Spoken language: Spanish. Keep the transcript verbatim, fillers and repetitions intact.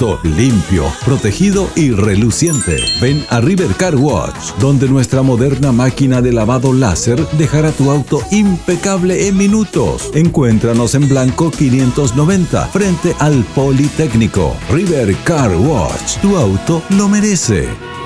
auto limpio, protegido y reluciente. Ven a River Car Wash, donde nuestra moderna máquina de lavado láser dejará tu auto impecable en minutos. Encuéntranos en Blanco quinientos noventa, frente al Politécnico. River Car Wash, tu auto lo merece.